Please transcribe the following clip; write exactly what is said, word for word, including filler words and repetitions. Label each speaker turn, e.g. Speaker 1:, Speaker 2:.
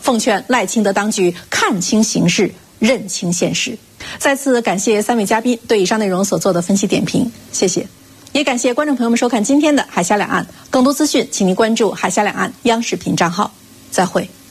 Speaker 1: 奉劝赖清德当局看清形势，认清现实。再次感谢三位嘉宾对以上内容所做的分析点评，谢谢。也感谢观众朋友们收看今天的海峡两岸，更多资讯请您关注海峡两岸央视频账号。再会。